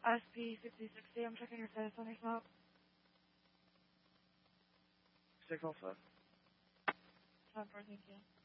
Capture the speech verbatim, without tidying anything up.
S P fifty sixty, I'm checking your status on your smoke. six oh five. ten four, thank you.